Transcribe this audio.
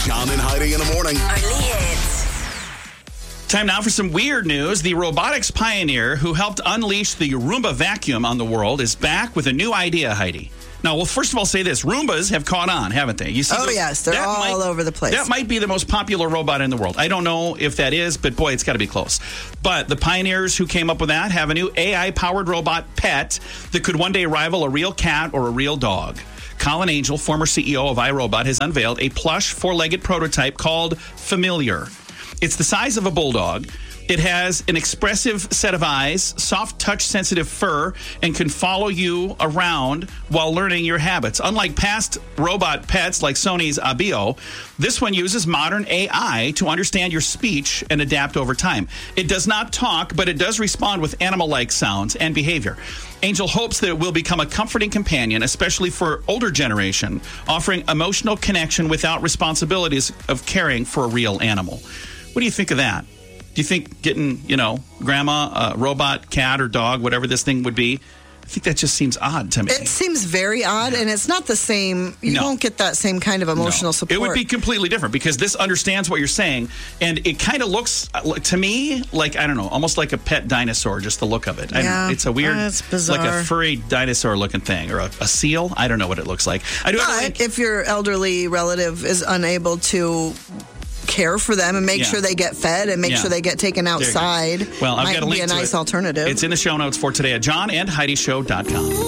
John and Heidi in the morning. Only hits. Time now for some weird news. The robotics pioneer who helped unleash the Roomba vacuum on the world is back with a new idea, Heidi. Now, we'll first of all say this. Roombas have caught on, haven't they? You see, yes. They're all over the place. That might be the most popular robot in the world. I don't know if that is, but boy, it's got to be close. But the pioneers who came up with that have a new AI-powered robot pet that could one day rival a real cat or a real dog. Colin Angel, former CEO of iRobot, has unveiled a plush four-legged prototype called Familiar. It's the size of a bulldog. It has an expressive set of eyes, soft touch-sensitive fur, and can follow you around while learning your habits. Unlike past robot pets like Sony's Abio, this one uses modern AI to understand your speech and adapt over time. It does not talk, but it does respond with animal-like sounds and behavior. Angel hopes that it will become a comforting companion, especially for older generation, offering emotional connection without responsibilities of caring for a real animal. What do you think of that? Do you think getting, grandma, a robot, cat, or dog, whatever this thing would be, I think that just seems odd to me. It seems very odd, and it's not the same. You won't get that same kind of emotional support. It would be completely different because this understands what you're saying, and it kind of looks, to me, like, I don't know, almost like a pet dinosaur, just the look of it. Yeah, it's a weird, it's bizarre. like a furry dinosaur-looking thing, or a seal. I don't know what it looks like. But if your elderly relative is unable to care for them and make sure they get fed and make sure they get taken outside, well, I've got a link be a to nice it. alternative. It's in the show notes for today at johnandheidishow.com.